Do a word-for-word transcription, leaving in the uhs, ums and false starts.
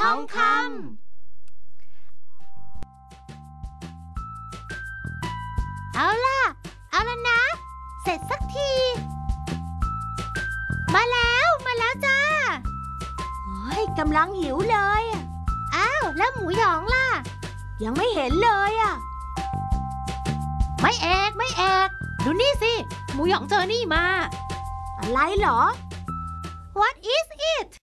องคำเอาล่ะเอาล่ะนะเสร็จสักทีมาแล้วมาแล้วจ้าโอ้ยกำลังหิวเลยอ้าวแล้วหมูหยองล่ะยังไม่เห็นเลยอ่ะไม่เอกไม่เอกดูนี่สิหมูหยองเจอนี่มาอะไรเหรอ What is it